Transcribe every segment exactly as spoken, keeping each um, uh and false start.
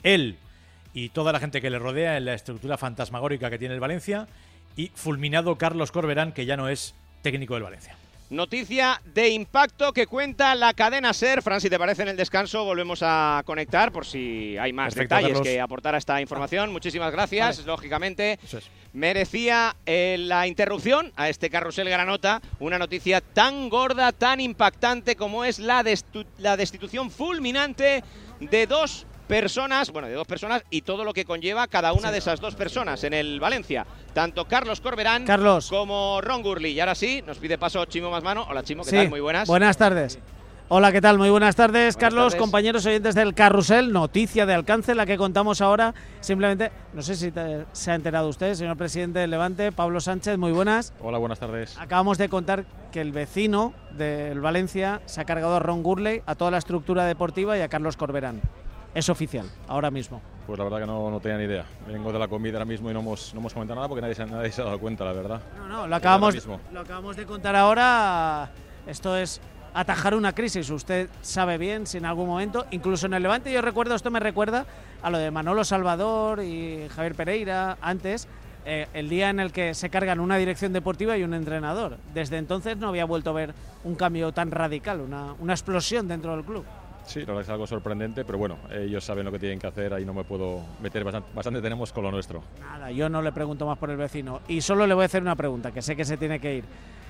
él y toda la gente que le rodea en la estructura fantasmagórica que tiene el Valencia, y fulminado Carlos Corberán, que ya no es técnico del Valencia. Noticia de impacto que cuenta la cadena SER. Fran, si te parece, en el descanso volvemos a conectar por si hay más Perfecto, detalles Carlos. que aportar a esta información. Muchísimas gracias. Vale. Lógicamente, Eso es. merecía eh, la interrupción a este carrusel granota una noticia tan gorda, tan impactante como es la, destu la destitución fulminante de dos personas, bueno, de dos personas y todo lo que conlleva cada una sí. de esas dos personas en el Valencia. Tanto Carlos Corberán Carlos. como Ron Gurley. Y ahora sí, nos pide paso Chimo Masmano. Hola, Chimo, ¿qué sí. tal? Muy buenas. Buenas tardes. Hola, ¿qué tal? Muy buenas tardes, buenas Carlos, tardes. Compañeros oyentes del Carrusel. Noticia de alcance, la que contamos ahora. Simplemente, no sé si te, se ha enterado usted, señor presidente del Levante, Pablo Sánchez, muy buenas. Hola, buenas tardes. Acabamos de contar que el vecino del Valencia se ha cargado a Ron Gurley, a toda la estructura deportiva y a Carlos Corberán. Es oficial, ahora mismo. Pues la verdad que no, no tenía ni idea. Vengo de la comida ahora mismo y no hemos, no hemos comentado nada porque nadie se, nadie se ha dado cuenta, la verdad. No, no, lo acabamos, lo acabamos de contar ahora. Esto es atajar una crisis. Usted sabe bien si en algún momento, incluso en el Levante, yo recuerdo, esto me recuerda a lo de Manolo Salvador y Javier Pereira antes, eh, el día en el que se cargan una dirección deportiva y un entrenador. Desde entonces no había vuelto a ver un cambio tan radical, una, una explosión dentro del club. Sí, la verdad es algo sorprendente, pero bueno, ellos saben lo que tienen que hacer, ahí no me puedo meter, bastante, bastante tenemos con lo nuestro. Nada, yo no le pregunto más por el vecino y solo le voy a hacer una pregunta, que sé que se tiene que ir.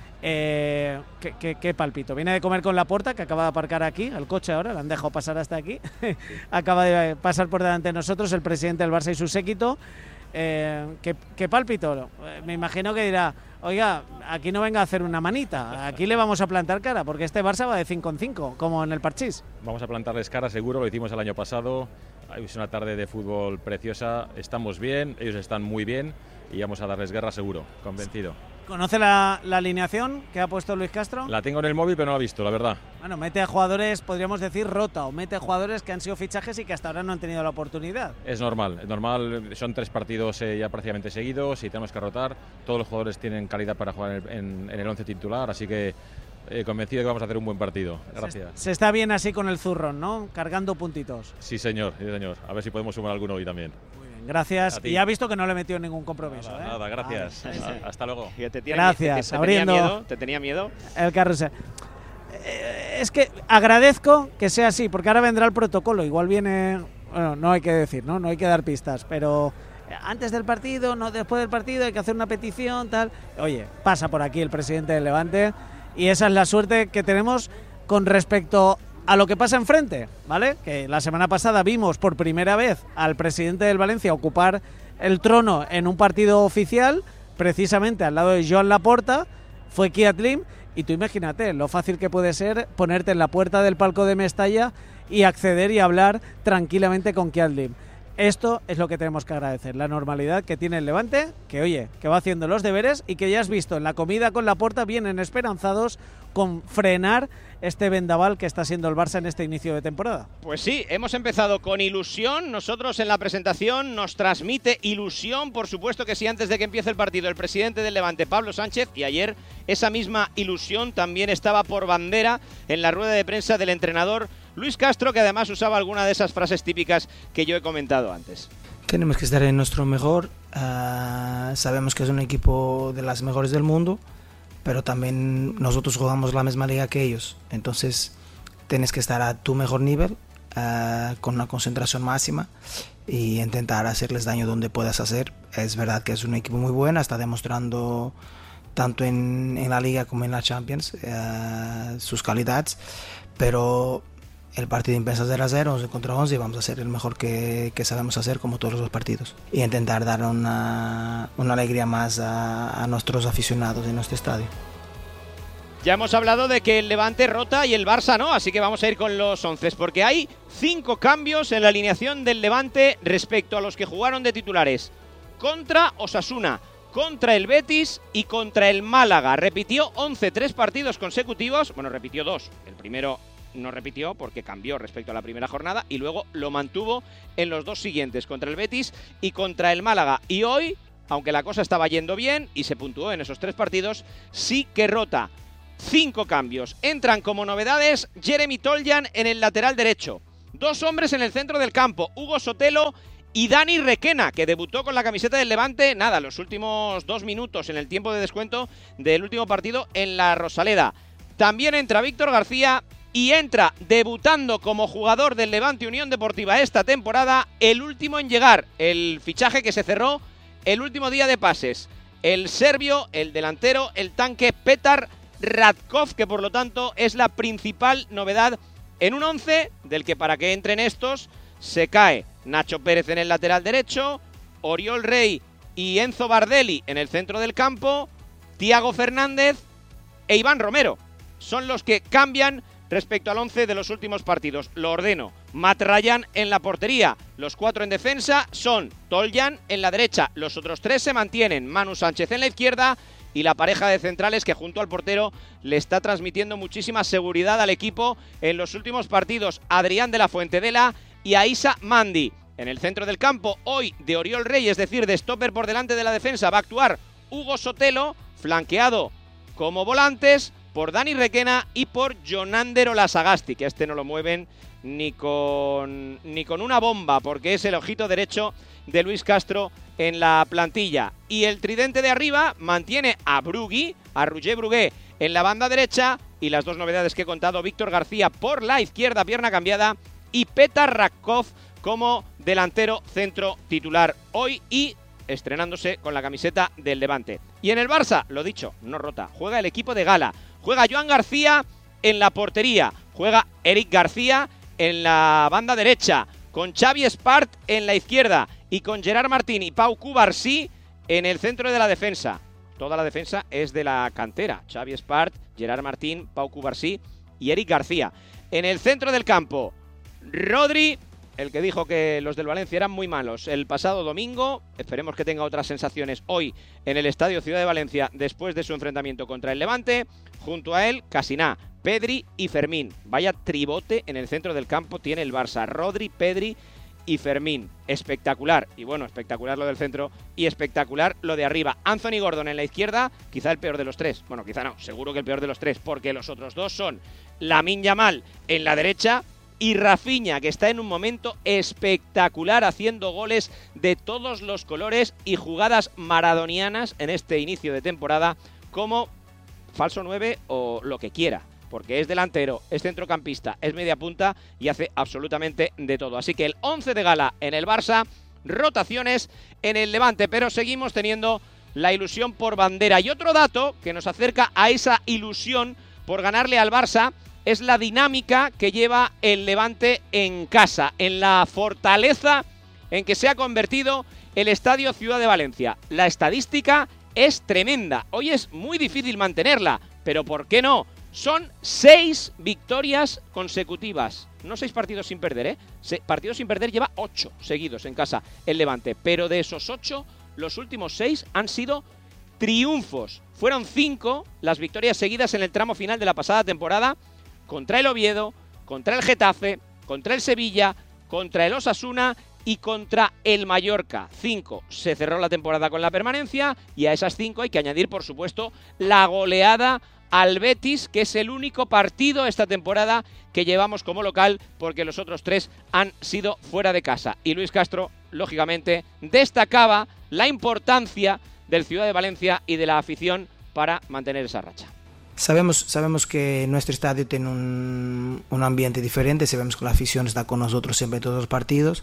Eh, ¿qué, qué, ¿Qué palpito? Viene de comer con Laporta, que acaba de aparcar aquí, el coche ahora, le han dejado pasar hasta aquí. Acaba de pasar por delante de nosotros el presidente del Barça y su séquito. Eh, ¿qué, ¿Qué palpito? Me imagino que dirá, oiga, aquí no venga a hacer una manita, aquí le vamos a plantar cara, porque este Barça va de cinco en cinco, como en el Parchís. Vamos a plantarles cara seguro, lo hicimos el año pasado, es una tarde de fútbol preciosa, estamos bien, ellos están muy bien y vamos a darles guerra seguro, convencido. ¿Conoce la, la alineación que ha puesto Luis Castro? La tengo en el móvil, pero no la he visto, la verdad. Bueno, mete a jugadores, podríamos decir, rota, o mete a jugadores que han sido fichajes y que hasta ahora no han tenido la oportunidad. Es normal, es normal, son tres partidos eh, ya prácticamente seguidos y tenemos que rotar. Todos los jugadores tienen calidad para jugar en el, en, en el once titular, así que eh, convencido de que vamos a hacer un buen partido. Gracias. Se, se está bien así con el zurrón, ¿no? Cargando puntitos. Sí, señor, sí, señor. A ver si podemos sumar alguno hoy también. Gracias. Y ha visto que no le metió ningún compromiso. Nada, ¿eh? nada gracias. Vale, sí, sí. Hasta luego. Te tiene, gracias. Te, te, abriendo tenía miedo, ¿Te tenía miedo? El carrusel. Eh, es que agradezco que sea así, porque ahora vendrá el protocolo. Igual viene... Bueno, no hay que decir, ¿no? No hay que dar pistas, pero antes del partido, no después del partido, hay que hacer una petición, tal. Oye, pasa por aquí el presidente del Levante y esa es la suerte que tenemos con respecto a lo que pasa enfrente, ¿vale? Que la semana pasada vimos por primera vez al presidente del Valencia ocupar el trono en un partido oficial, precisamente al lado de Joan Laporta, fue Kiat Lim, y tú imagínate lo fácil que puede ser ponerte en la puerta del palco de Mestalla y acceder y hablar tranquilamente con Kiat Lim. Esto es lo que tenemos que agradecer, la normalidad que tiene el Levante, que oye, que va haciendo los deberes y que ya has visto en la comida con Laporta vienen esperanzados con frenar este vendaval que está siendo el Barça en este inicio de temporada. Pues sí, hemos empezado con ilusión, nosotros en la presentación nos transmite ilusión, por supuesto que sí, antes de que empiece el partido, el presidente del Levante, Pablo Sánchez, y ayer esa misma ilusión también estaba por bandera en la rueda de prensa del entrenador Luis Castro, que además usaba alguna de esas frases típicas que yo he comentado antes. Tenemos que estar en nuestro mejor, uh, sabemos que es un equipo de las mejores del mundo, pero también nosotros jugamos la misma liga que ellos, entonces tienes que estar a tu mejor nivel, uh, con una concentración máxima y intentar hacerles daño donde puedas hacer. Es verdad que es un equipo muy bueno, está demostrando tanto en, en la liga como en la Champions uh, sus calidades, pero el partido empieza cero a cero, once contra once, y vamos a hacer el mejor que, que sabemos hacer, como todos los partidos, y intentar dar una, una alegría más a, a nuestros aficionados en nuestro estadio. Ya hemos hablado de que el Levante rota y el Barça no, así que vamos a ir con los once, porque hay cinco cambios en la alineación del Levante respecto a los que jugaron de titulares contra Osasuna, contra el Betis y contra el Málaga. Repitió once, tres partidos consecutivos, bueno, repitió dos, el primero no repitió porque cambió respecto a la primera jornada y luego lo mantuvo en los dos siguientes, contra el Betis y contra el Málaga. Y hoy, aunque la cosa estaba yendo bien y se puntuó en esos tres partidos, sí que rota. Cinco cambios. Entran como novedades Jeremy Toljan en el lateral derecho, Dos hombres en el centro del campo, Hugo Sotelo y Dani Requena, que debutó con la camiseta del Levante, nada, los últimos dos minutos en el tiempo de descuento del último partido en la Rosaleda. También entra Víctor García y entra debutando como jugador del Levante Unión Deportiva esta temporada, el último en llegar, el fichaje que se cerró el último día de pases. El serbio, el delantero, el tanque Petar Radkov, que por lo tanto es la principal novedad en un once del que para que entren estos se cae Nacho Pérez en el lateral derecho, Oriol Rey y Enzo Bardelli en el centro del campo, Thiago Fernández e Iván Romero. Son los que cambian respecto al once de los últimos partidos. Lo ordeno. Matt Ryan en la portería. Los cuatro en defensa son Toljan en la derecha. Los otros tres se mantienen. Manu Sánchez en la izquierda y la pareja de centrales que junto al portero le está transmitiendo muchísima seguridad al equipo en los últimos partidos. Adrián de la Fuentedela y Aisa Mandi. En el centro del campo, hoy de Oriol Rey, es decir, de stopper por delante de la defensa, va a actuar Hugo Sotelo, flanqueado como volantes por Dani Requena y por Jonander Olasagasti, que a este no lo mueven ni con, ni con una bomba, porque es el ojito derecho de Luis Castro en la plantilla. Y el tridente de arriba mantiene a Brugui, a Roger Brugué en la banda derecha, y las dos novedades que he contado, Víctor García por la izquierda, pierna cambiada, y Petar Radkov como delantero centro titular hoy y estrenándose con la camiseta del Levante. Y en el Barça, lo dicho, no rota, juega el equipo de gala. Juega Joan García en la portería, juega Eric García en la banda derecha, con Xavi Espart en la izquierda y con Gerard Martín y Pau Cubarsí en el centro de la defensa. Toda la defensa es de la cantera, Xavi Espart, Gerard Martín, Pau Cubarsí y Eric García. En el centro del campo, Rodri, el que dijo que los del Valencia eran muy malos el pasado domingo, esperemos que tenga otras sensaciones hoy en el Estadio Ciudad de Valencia después de su enfrentamiento contra el Levante. Junto a él, Casiná, Pedri y Fermín. Vaya tribote en el centro del campo tiene el Barça, Rodri, Pedri y Fermín. Espectacular, y bueno, espectacular lo del centro y espectacular lo de arriba. Anthony Gordon en la izquierda, quizá el peor de los tres, bueno, quizá no, seguro que el peor de los tres, porque los otros dos son Lamine Yamal en la derecha y Rafinha, que está en un momento espectacular haciendo goles de todos los colores y jugadas maradonianas en este inicio de temporada como falso nueve o lo que quiera, porque es delantero, es centrocampista, es media punta y hace absolutamente de todo. Así que el once de gala en el Barça, rotaciones en el Levante, pero seguimos teniendo la ilusión por bandera. Y otro dato que nos acerca a esa ilusión por ganarle al Barça es la dinámica que lleva el Levante en casa, en la fortaleza en que se ha convertido el Estadio Ciudad de Valencia. La estadística es tremenda. Hoy es muy difícil mantenerla, pero ¿por qué no? Son seis victorias consecutivas. No seis partidos sin perder, ¿eh? Se, partidos sin perder lleva ocho seguidos en casa el Levante. Pero de esos ocho, los últimos seis han sido triunfos. Fueron cinco las victorias seguidas en el tramo final de la pasada temporada contra el Oviedo, contra el Getafe, contra el Sevilla, contra el Osasuna y contra el Mallorca. Cinco. Se cerró la temporada con la permanencia y a esas cinco hay que añadir, por supuesto, la goleada al Betis, que es el único partido esta temporada que llevamos como local, porque los otros tres han sido fuera de casa. Y Luis Castro, lógicamente, destacaba la importancia del Ciudad de Valencia y de la afición para mantener esa racha. Sabemos, sabemos que nuestro estadio tiene un, un ambiente diferente, sabemos que la afición está con nosotros siempre en todos los partidos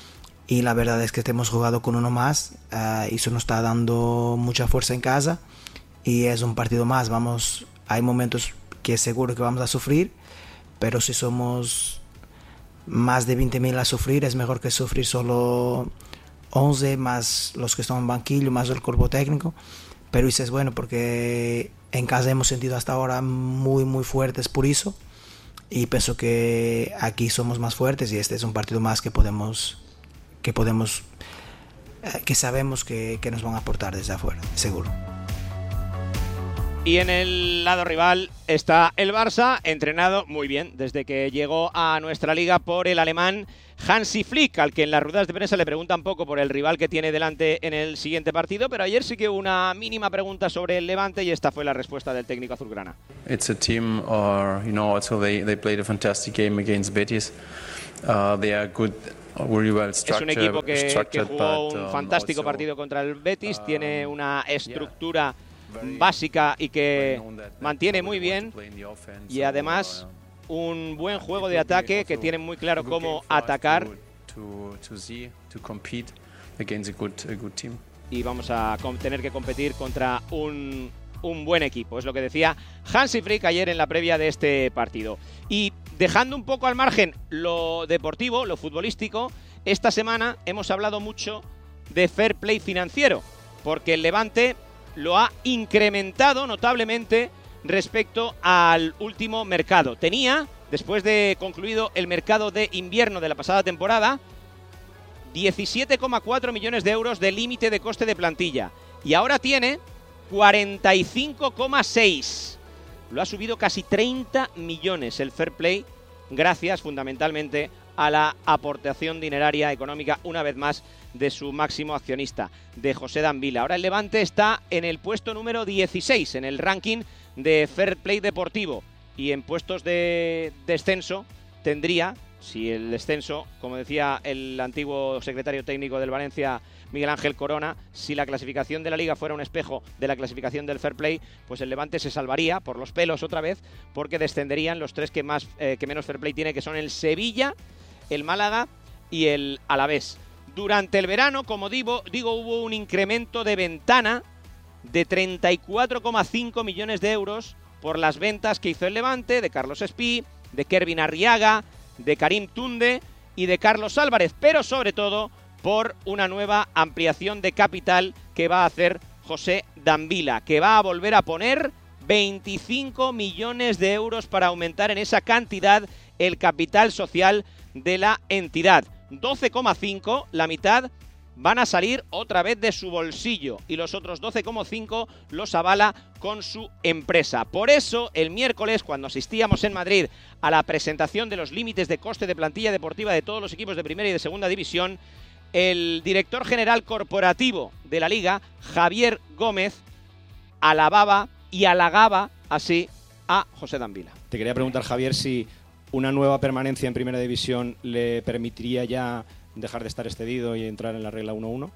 y la verdad es que hemos jugado con uno más uh, y eso nos está dando mucha fuerza en casa y es un partido más. Vamos, hay momentos que seguro que vamos a sufrir, pero si somos más de veinte mil a sufrir es mejor que sufrir solo once más los que están en banquillo más el cuerpo técnico, pero eso es bueno porque en casa hemos sentido hasta ahora muy muy fuertes por eso y pienso que aquí somos más fuertes y este es un partido más que podemos que podemos que sabemos que, que nos van a aportar desde afuera, seguro. Y en el lado rival está el Barça, entrenado muy bien desde que llegó a nuestra liga por el alemán Hansi Flick, al que en las ruedas de prensa le preguntan poco por el rival que tiene delante en el siguiente partido, pero ayer sí que hubo una mínima pregunta sobre el Levante y esta fue la respuesta del técnico azulgrana. It's a team, or you know, also they they played a fantastic game against Betis. Uh, they are good, really well Es un equipo que, que jugó un fantástico partido contra el Betis, tiene una estructura básica y que mantiene muy bien, y además un buen juego de ataque que tienen muy claro cómo atacar. Y vamos a tener que competir contra un, un buen equipo, es lo que decía Hansi Flick ayer en la previa de este partido. Y dejando un poco al margen lo deportivo, lo futbolístico, esta semana hemos hablado mucho de fair play financiero, porque el Levante lo ha incrementado notablemente respecto al último mercado. Tenía, después de concluido el mercado de invierno de la pasada temporada, diecisiete coma cuatro millones de euros de límite de coste de plantilla. Y ahora tiene cuarenta y cinco coma seis. Lo ha subido casi treinta millones el fair play, gracias fundamentalmente a la aportación dineraria económica, una vez más, de su máximo accionista, de José Danvila. Ahora el Levante está en el puesto número dieciséis en el ranking de fair play deportivo, y en puestos de descenso tendría, si el descenso, como decía el antiguo secretario técnico del Valencia, Miguel Ángel Corona, si la clasificación de la Liga fuera un espejo de la clasificación del fair play, pues el Levante se salvaría por los pelos otra vez, porque descenderían los tres que, más, eh, que menos fair play tiene, que son el Sevilla, el Málaga y el Alavés. Durante el verano, como digo, digo hubo un incremento de ventana de treinta y cuatro coma cinco millones de euros por las ventas que hizo el Levante de Carlos Espí, de Kervin Arriaga, de Karim Tunde y de Carlos Álvarez, pero sobre todo por una nueva ampliación de capital que va a hacer José Danvila, que va a volver a poner veinticinco millones de euros para aumentar en esa cantidad el capital social de la entidad. doce coma cinco, la mitad, van a salir otra vez de su bolsillo, y los otros doce coma cinco los avala con su empresa. Por eso, el miércoles, cuando asistíamos en Madrid a la presentación de los límites de coste de plantilla deportiva de todos los equipos de primera y de segunda división, el director general corporativo de la Liga, Javier Gómez, alababa y halagaba así a José Danvila. Te quería preguntar, Javier, si una nueva permanencia en primera división le permitiría ya dejar de estar excedido y entrar en la regla uno uno.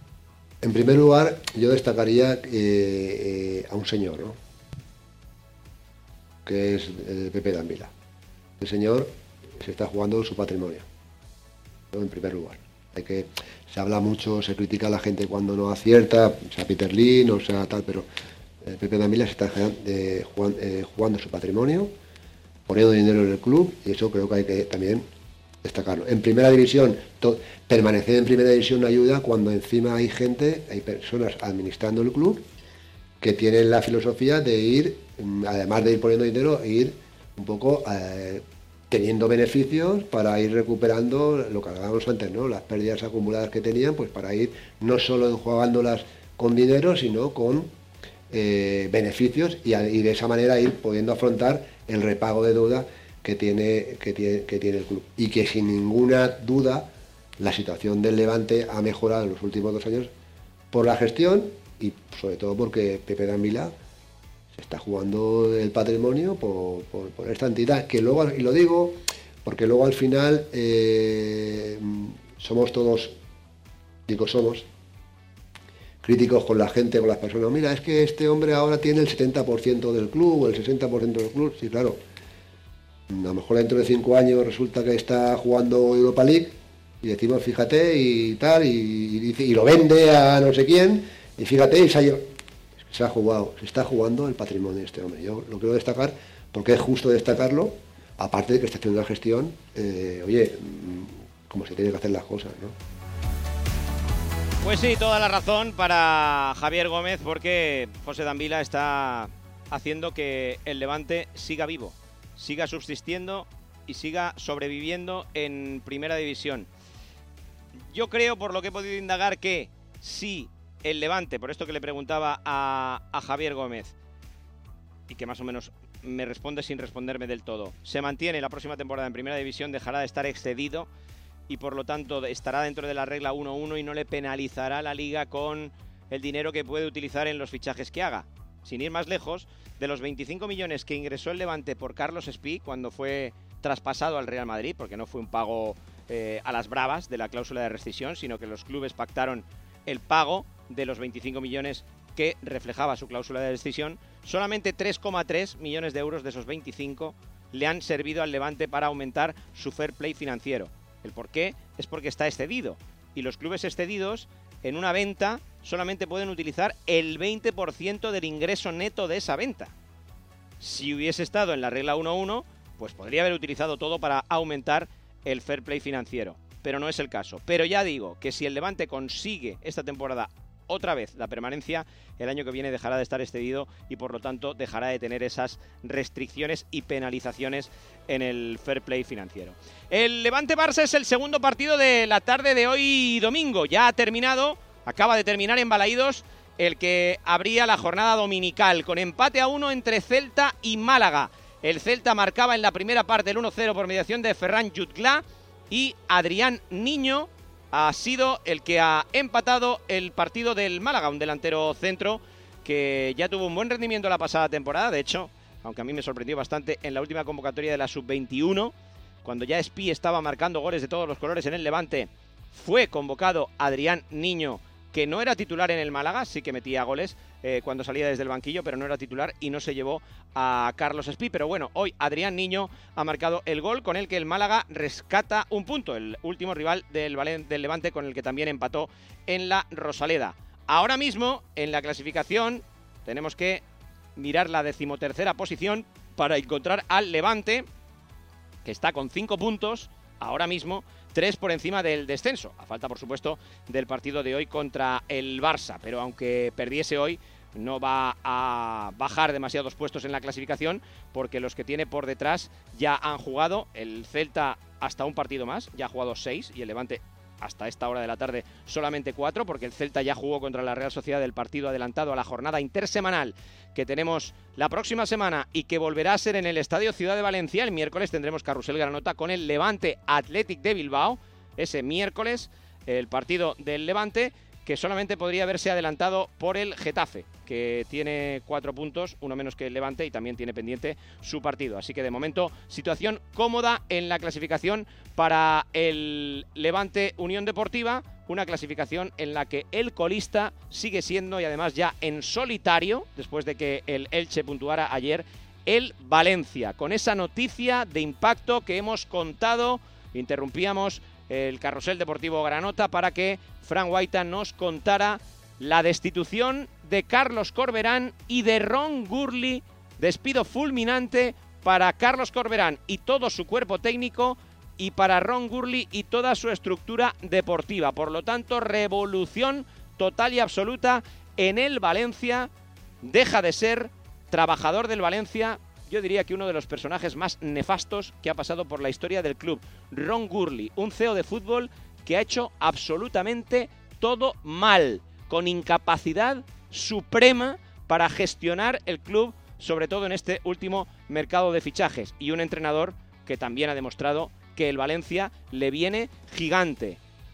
En primer lugar, yo destacaría eh, eh, a un señor, ¿no?, que es eh, Pepe Danvila. El señor se está jugando su patrimonio, ¿no?, en primer lugar. Hay que, se habla mucho, se critica a la gente cuando no acierta, sea Peter Lin o sea tal, pero eh, Pepe Danvila se está eh, jugando, eh, jugando su patrimonio, poniendo dinero en el club, y eso creo que hay que también destacarlo. En primera división, to, permanecer en primera división ayuda cuando encima hay gente, hay personas administrando el club que tienen la filosofía de ir, además de ir poniendo dinero, ir un poco eh, teniendo beneficios para ir recuperando lo que hablábamos antes, ¿no?, las pérdidas acumuladas que tenían, pues para ir no solo enjuagándolas con dinero, sino con eh, beneficios, y, y de esa manera ir pudiendo afrontar el repago de deuda que tiene, que tiene, que tiene el club. Y que sin ninguna duda la situación del Levante ha mejorado en los últimos dos años por la gestión y sobre todo porque Pepe Danvila se está jugando el patrimonio por, por, por esta entidad, que luego, y lo digo porque luego al final eh, somos todos, digo somos, críticos con la gente, con las personas. Mira, es que este hombre ahora tiene el setenta por ciento del club o el sesenta por ciento del club. Sí, claro. A lo mejor dentro de cinco años resulta que está jugando Europa League y decimos, fíjate, y tal, y, y, y lo vende a no sé quién, y fíjate, y se ha, se ha jugado, se está jugando el patrimonio de este hombre. Yo lo quiero destacar porque es justo destacarlo, aparte de que está haciendo una gestión, eh, oye, como se tienen que hacer las cosas, ¿no? Pues sí, toda la razón para Javier Gómez, porque José Danvila está haciendo que el Levante siga vivo, siga subsistiendo y siga sobreviviendo en primera división. Yo creo, por lo que he podido indagar, que si el Levante, por esto que le preguntaba a, a Javier Gómez, y que más o menos me responde sin responderme del todo, se mantiene la próxima temporada en primera división, dejará de estar excedido y por lo tanto estará dentro de la regla uno uno y no le penalizará la Liga con el dinero que puede utilizar en los fichajes que haga. Sin ir más lejos, de los veinticinco millones que ingresó el Levante por Carlos Espí cuando fue traspasado al Real Madrid, porque no fue un pago eh, a las bravas de la cláusula de rescisión, sino que los clubes pactaron el pago de los veinticinco millones que reflejaba su cláusula de rescisión. Solamente tres coma tres millones de euros de esos veinticinco le han servido al Levante para aumentar su fair play financiero. ¿El por qué? Es porque está excedido. Y los clubes excedidos, en una venta, solamente pueden utilizar el veinte por ciento del ingreso neto de esa venta. Si hubiese estado en la regla uno uno, pues podría haber utilizado todo para aumentar el fair play financiero. Pero no es el caso. Pero ya digo que si el Levante consigue esta temporada otra vez la permanencia, el año que viene dejará de estar excedido y por lo tanto dejará de tener esas restricciones y penalizaciones en el fair play financiero. El Levante-Barça es el segundo partido de la tarde de hoy domingo. Ya ha terminado, acaba de terminar en Balaídos el que abría la jornada dominical, con empate a uno entre Celta y Málaga. El Celta marcaba en la primera parte el uno cero por mediación de Ferran Jutgla y Adrián Niño ha sido el que ha empatado el partido del Málaga, un delantero centro que ya tuvo un buen rendimiento la pasada temporada. De hecho, aunque a mí me sorprendió bastante en la última convocatoria de la sub veintiuno, cuando ya Espí estaba marcando goles de todos los colores en el Levante, fue convocado Adrián Niño, que no era titular en el Málaga, sí que metía goles eh, cuando salía desde el banquillo, pero no era titular y no se llevó a Carlos Espí. Pero bueno, hoy Adrián Niño ha marcado el gol con el que el Málaga rescata un punto, el último rival del, del Levante, con el que también empató en la Rosaleda. Ahora mismo, en la clasificación, tenemos que mirar la decimotercera posición para encontrar al Levante, que está con cinco puntos, ahora mismo tres por encima del descenso, a falta por supuesto del partido de hoy contra el Barça, pero aunque perdiese hoy no va a bajar demasiados puestos en la clasificación, porque los que tiene por detrás ya han jugado. El Celta hasta un partido más, ya ha jugado seis, y el Levante hasta esta hora de la tarde solamente cuatro, porque el Celta ya jugó contra la Real Sociedad del partido adelantado a la jornada intersemanal que tenemos la próxima semana y que volverá a ser en el Estadio Ciudad de Valencia. El miércoles tendremos Carrusel Granota con el Levante Athletic de Bilbao. Ese miércoles el partido del Levante, que solamente podría haberse adelantado por el Getafe, que tiene cuatro puntos, uno menos que el Levante, y también tiene pendiente su partido. Así que de momento, situación cómoda en la clasificación para el Levante Unión Deportiva, una clasificación en la que el colista sigue siendo, y además ya en solitario, después de que el Elche puntuara ayer, el Valencia. Con esa noticia de impacto que hemos contado, interrumpíamos el Carrusel Deportivo Granota para que Fran Guaita nos contara la destitución de Carlos Corberán y de Ron Gurley. Despido fulminante para Carlos Corberán y todo su cuerpo técnico, y para Ron Gurley y toda su estructura deportiva. Por lo tanto, revolución total y absoluta en el Valencia. Deja de ser trabajador del Valencia, yo diría que uno de los personajes más nefastos que ha pasado por la historia del club. Ron Gurley, un C E O de fútbol que ha hecho absolutamente todo mal, con incapacidad suprema para gestionar el club, sobre todo en este último mercado de fichajes, y un entrenador que también ha demostrado que el Valencia le viene gigante.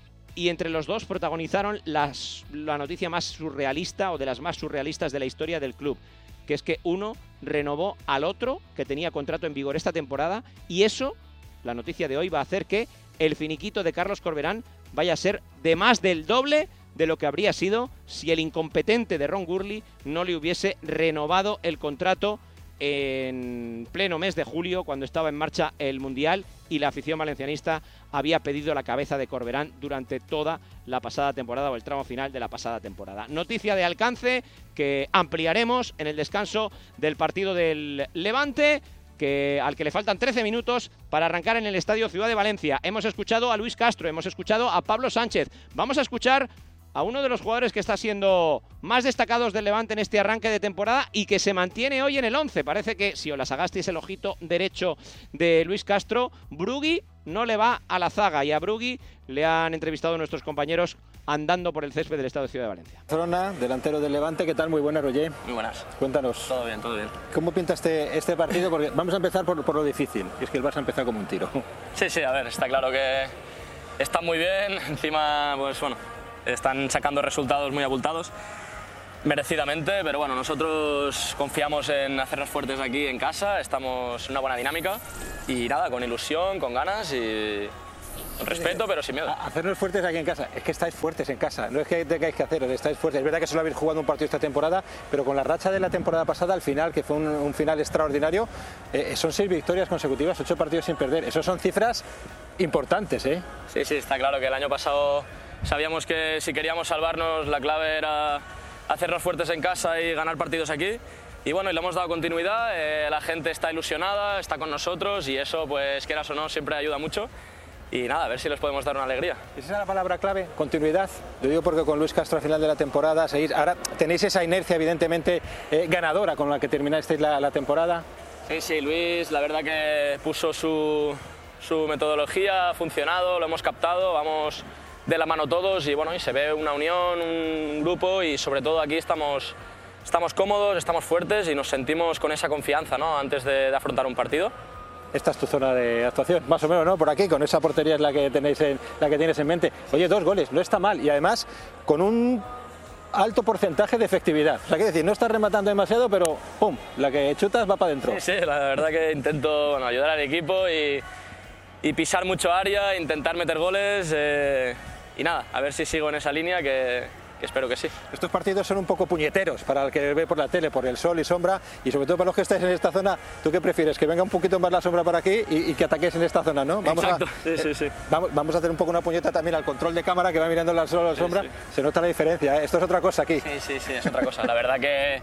Y entre los dos protagonizaron las, la noticia más surrealista, o de las más surrealistas de la historia del club, que es que uno renovó al otro, que tenía contrato en vigor esta temporada, y eso, la noticia de hoy, va a hacer que el finiquito de Carlos Corberán vaya a ser de más del doble de lo que habría sido si el incompetente de Ron Gurley no le hubiese renovado el contrato en pleno mes de julio, cuando estaba en marcha el Mundial y la afición valencianista había pedido la cabeza de Corberán durante toda la pasada temporada, o el tramo final de la pasada temporada. Noticia de alcance que ampliaremos en el descanso del partido del Levante, que al que le faltan trece minutos para arrancar en el Estadio Ciudad de Valencia. Hemos escuchado a Luis Castro, hemos escuchado a Pablo Sánchez. Vamos a escuchar a uno de los jugadores que está siendo más destacados del Levante en este arranque de temporada y que se mantiene hoy en el once. Parece que, si os sagasteis el ojito derecho de Luis Castro, Brugui no le va a la zaga, y a Brugui le han entrevistado nuestros compañeros andando por el césped del Estadio Ciudad de Valencia. Zona, delantero del Levante, ¿qué tal? Muy buenas, Roger. Muy buenas. Cuéntanos. Todo bien, todo bien. ¿Cómo pinta este, este partido? Porque vamos a empezar por, por lo difícil, y es que el Barça ha empezado como un tiro. Sí, sí, a ver, está claro que está muy bien, encima, pues bueno, están sacando resultados muy abultados, merecidamente, pero bueno, nosotros confiamos en hacernos fuertes aquí en casa, estamos en una buena dinámica y nada, con ilusión, con ganas y con respeto, pero sin miedo. Hacernos fuertes aquí en casa, es que estáis fuertes en casa, no es que tengáis que haceros, estáis fuertes. Es verdad que solo habéis jugado un partido esta temporada, pero con la racha de la temporada pasada al final, que fue un, un final extraordinario, eh, son seis victorias consecutivas, ocho partidos sin perder. Eso son cifras importantes, ¿eh? Sí, sí, está claro que el año pasado sabíamos que si queríamos salvarnos la clave era hacernos fuertes en casa y ganar partidos aquí. Y bueno, y le hemos dado continuidad, eh, la gente está ilusionada, está con nosotros y eso, pues quieras o no, siempre ayuda mucho. Y nada, a ver si les podemos dar una alegría. ¿Esa es la palabra clave? Continuidad. Lo digo porque con Luis Castro al final de la temporada seguís, ahora tenéis esa inercia evidentemente eh, ganadora con la que terminasteis la, la temporada. Sí, sí, Luis la verdad que puso su, su metodología, ha funcionado, lo hemos captado, vamos de la mano todos y bueno, y se ve una unión, un grupo y sobre todo aquí estamos, estamos cómodos, estamos fuertes y nos sentimos con esa confianza, ¿no?, antes de, de afrontar un partido. Esta es tu zona de actuación, más o menos, ¿no? Por aquí, con esa portería es la que tenéis en, la que tienes en mente. Oye, dos goles, no está mal y además con un alto porcentaje de efectividad. O sea, quiero decir, no estás rematando demasiado, pero pum, la que chutas va para adentro. Sí, sí, la verdad que intento bueno, ayudar al equipo y, y pisar mucho área, intentar meter goles eh, y nada, a ver si sigo en esa línea que... que espero que sí. Estos partidos son un poco puñeteros para el que ve por la tele, por el sol y sombra, y sobre todo para los que estáis en esta zona. ¿Tú qué prefieres? ¿Que venga un poquito más la sombra para aquí y, y que ataquéis en esta zona, no? Vamos Exacto, a, sí, sí, sí. Eh, vamos, vamos a hacer un poco una puñeta también al control de cámara que va mirando al sol o la sombra. Sí, sí. Se nota la diferencia, ¿eh? Esto es otra cosa aquí. Sí, sí, sí, es otra cosa. La verdad que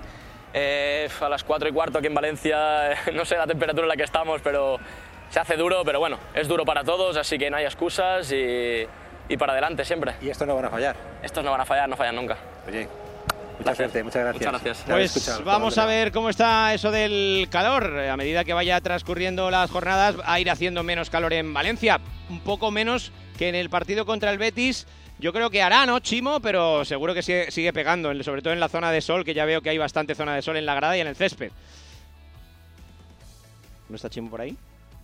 eh, a las cuatro y cuarto aquí en Valencia, no sé la temperatura en la que estamos, pero se hace duro, pero bueno, es duro para todos, así que no hay excusas y... y para adelante siempre. Y estos no van a fallar. Estos no van a fallar, no fallan nunca. Oye, mucha suerte, muchas gracias. Muchas gracias. Pues escuchado, vamos a ver cómo está eso del calor. A medida que vaya transcurriendo las jornadas, va a ir haciendo menos calor en Valencia. Un poco menos que en el partido contra el Betis. Yo creo que hará, ¿no, Chimo? Pero seguro que sigue, sigue pegando, sobre todo en la zona de sol, que ya veo que hay bastante zona de sol en la grada y en el césped. ¿No está Chimo por ahí?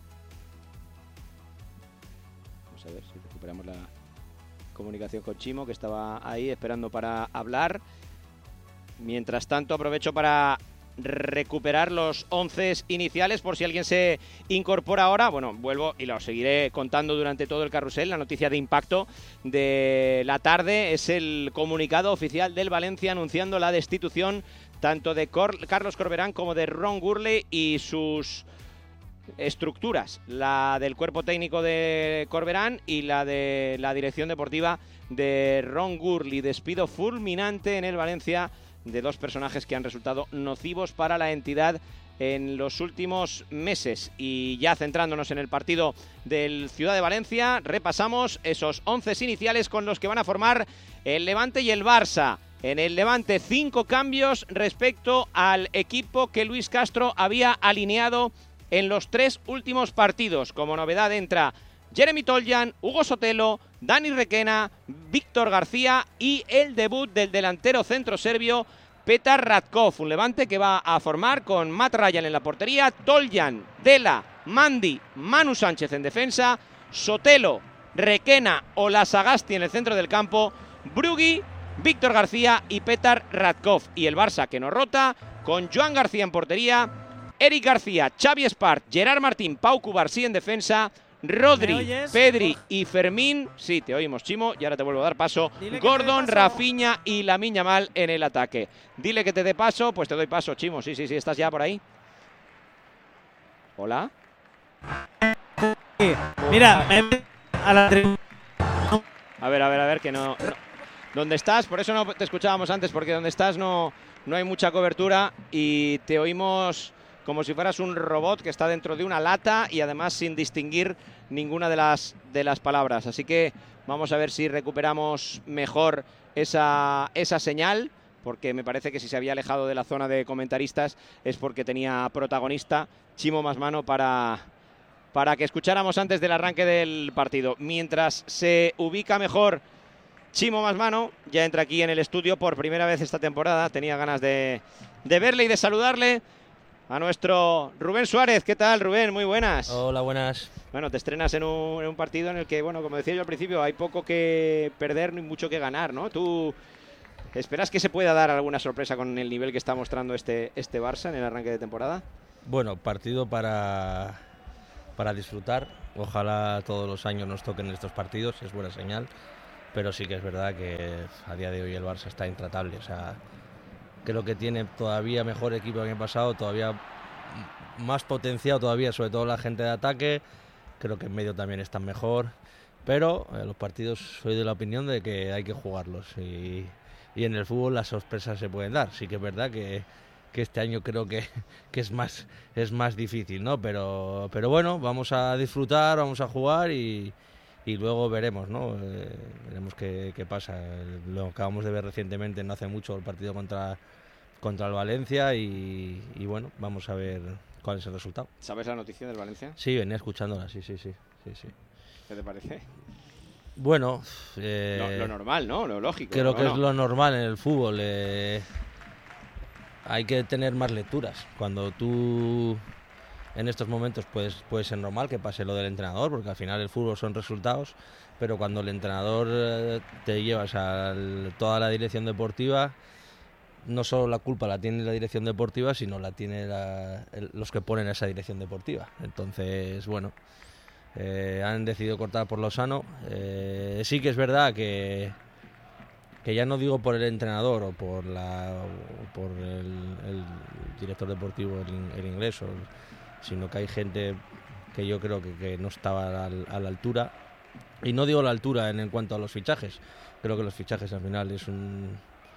Vamos a ver si recuperamos la comunicación con Chimo, que estaba ahí esperando para hablar. Mientras tanto, aprovecho para recuperar los once iniciales por si alguien se incorpora ahora. Bueno, vuelvo y lo seguiré contando durante todo el carrusel. La noticia de impacto de la tarde es el comunicado oficial del Valencia anunciando la destitución tanto de Cor- Carlos Corberán como de Ron Gurley y sus estructuras, la del cuerpo técnico de Corberán y la de la dirección deportiva de Ron Gurley. Despido fulminante en el Valencia de dos personajes que han resultado nocivos para la entidad en los últimos meses. Y ya centrándonos en el partido del Ciudad de Valencia, repasamos esos once iniciales con los que van a formar el Levante y el Barça. En el Levante, cinco cambios respecto al equipo que Luis Castro había alineado en los tres últimos partidos. Como novedad entra Jeremy Toljan, Hugo Sotelo, Dani Requena, Víctor García y el debut del delantero centro serbio Petar Ratkov. Un Levante que va a formar con Matt Ryan en la portería, Toljan, Dela, Mandi, Manu Sánchez en defensa, Sotelo, Requena o Lasagasti en el centro del campo, Brugui, Víctor García y Petar Ratkov. Y el Barça que no rota con Joan García en portería, Eric García, Xavi Espart, Gerard Martín, Pau Cubarsí en defensa, Rodri, Pedri y Fermín. Sí, te oímos, Chimo, y ahora te vuelvo a dar paso. Gordon, Rafinha y Lamine Yamal en el ataque. Dile que te dé paso, pues te doy paso, Chimo. Sí, sí, sí, ¿estás ya por ahí? Hola. Sí, mira, a la A ver, a ver, a ver, que no, no. ¿Dónde estás? Por eso no te escuchábamos antes, porque donde estás no, no hay mucha cobertura y te oímos como si fueras un robot que está dentro de una lata y además sin distinguir ninguna de las, de las palabras. Así que vamos a ver si recuperamos mejor esa, esa señal, porque me parece que si se había alejado de la zona de comentaristas es porque tenía protagonista Chimo Masmano para, para que escucháramos antes del arranque del partido. Mientras se ubica mejor Chimo Masmano, ya entra aquí en el estudio por primera vez esta temporada. Tenía ganas de, de verle y de saludarle a nuestro Rubén Suárez. ¿Qué tal, Rubén? Muy buenas. Hola, buenas. Bueno, te estrenas en un, en un partido en el que, bueno, como decía yo al principio, hay poco que perder ni mucho que ganar, ¿no? Tú ¿Esperas que se pueda dar alguna sorpresa con el nivel que está mostrando este, este Barça en el arranque de temporada? Bueno, partido para, para disfrutar. Ojalá todos los años nos toquen estos partidos, es buena señal. Pero sí que es verdad que a día de hoy el Barça está intratable. O sea, creo que tiene todavía mejor equipo que el año pasado, todavía más potenciado todavía, sobre todo la gente de ataque. Creo que en medio también están mejor. Pero eh, los partidos soy de la opinión de que hay que jugarlos. Y, y en el fútbol las sorpresas se pueden dar. Sí que es verdad que, que este año creo que, que es más es más difícil, ¿no? Pero, pero bueno, vamos a disfrutar, vamos a jugar y, y luego veremos, ¿no? Eh, veremos qué, qué pasa. Lo acabamos de ver recientemente, no hace mucho, el partido contra, contra el Valencia y, y bueno, vamos a ver cuál es el resultado. ¿Sabes la noticia del Valencia? Sí, venía escuchándola, sí, sí, sí. sí, sí. ¿Qué te parece? Bueno, eh, lo, lo normal, ¿no? Lo lógico. Creo que no? es lo normal en el fútbol. Eh, hay que tener más lecturas. Cuando tú en estos momentos pues, puede ser normal que pase lo del entrenador, porque al final el fútbol son resultados, pero cuando el entrenador eh, te llevas a toda la dirección deportiva, no solo la culpa la tiene la dirección deportiva, sino la tiene la, el, los que ponen esa dirección deportiva. Entonces, bueno... Eh, han decidido cortar por Lozano. Eh, sí que es verdad que, que ya no digo por el entrenador o por, la, o por el, el director deportivo, el, el inglés, o, sino que hay gente que yo creo que, que no estaba a la, a la altura. Y no digo la altura en, en cuanto a los fichajes. Creo que los fichajes al final es un,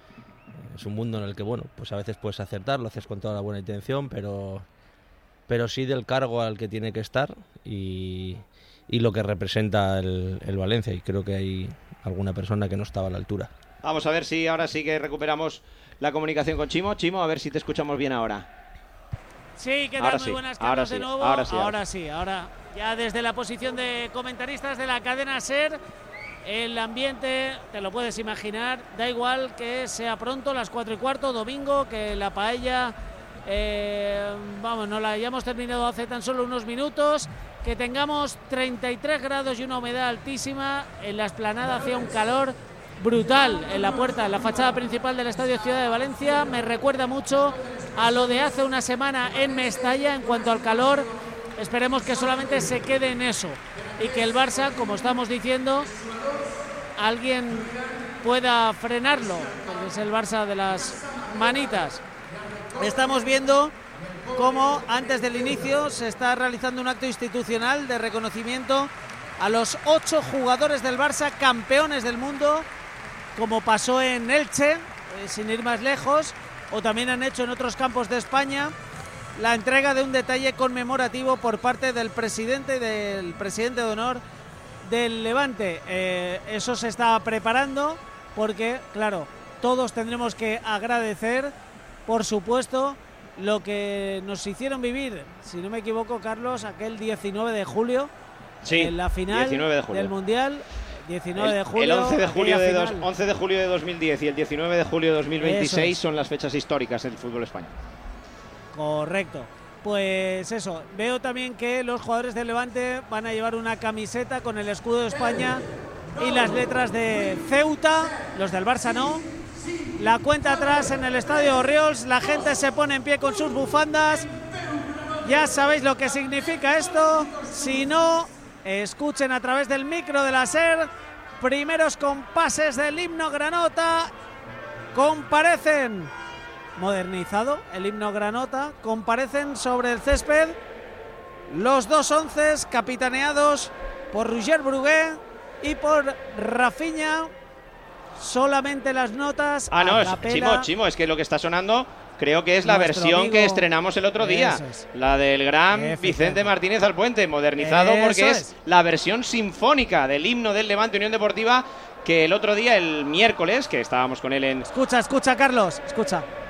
es un mundo en el que, bueno, pues a veces puedes acertar, lo haces con toda la buena intención, pero... pero sí del cargo al que tiene que estar y, y lo que representa el, el Valencia, y creo que hay alguna persona que no estaba a la altura. Vamos a ver si ahora sí que recuperamos la comunicación con Chimo. Chimo, a ver si te escuchamos bien ahora. Sí, ¿qué tal? Ahora Muy sí, buenas ahora tardes sí, de nuevo. ahora sí, ahora. ahora sí, ahora ya desde la posición de comentaristas de la cadena SER, el ambiente, te lo puedes imaginar, da igual que sea pronto, las cuatro y cuarto, domingo, que la paella... Eh, vamos, no la hayamos terminado hace tan solo unos minutos, que tengamos treinta y tres grados y una humedad altísima, en la explanada hacía un calor brutal en la puerta, en la fachada principal del Estadio Ciudad de Valencia. Me recuerda mucho a lo de hace una semana en Mestalla en cuanto al calor. Esperemos que solamente se quede en eso y que el Barça, como estamos diciendo, alguien pueda frenarlo, porque es el Barça de las manitas. Estamos viendo cómo antes del inicio se está realizando un acto institucional de reconocimiento a los ocho jugadores del Barça campeones del mundo, como pasó en Elche, eh, sin ir más lejos, o también han hecho en otros campos de España, la entrega de un detalle conmemorativo por parte del presidente del presidente de honor del Levante. Eh, eso se está preparando porque, claro, todos tendremos que agradecer, por supuesto, lo que nos hicieron vivir, si no me equivoco, Carlos, aquel diecinueve de julio, sí, en la final diecinueve de julio del Mundial, diecinueve el, de julio. El once de julio de, dos, final. once de julio de dos mil diez y el diecinueve de julio de dos mil veintiséis es. son las fechas históricas del fútbol español. Correcto. Pues eso, veo también que los jugadores del Levante van a llevar una camiseta con el escudo de España y las letras de Ceuta, los del Barça no. La cuenta atrás en el Estadio Orriols, la gente se pone en pie con sus bufandas. Ya sabéis lo que significa esto. Si no, escuchen a través del micro de la SER. Primeros compases del himno Granota. Comparecen, modernizado el himno Granota, comparecen sobre el césped los dos onces capitaneados por Roger Brugué y por Rafinha. Solamente las notas. Ah, no, a es, capela. Chimo, Chimo, es que lo que está sonando creo que es la Nuestro versión amigo, que estrenamos el otro día. Es. La del gran Vicente Martínez Alpuente, modernizado Eso porque es. es la versión sinfónica del himno del Levante Unión Deportiva, que el otro día, el miércoles, que estábamos con él en... Escucha, escucha, Carlos, escucha.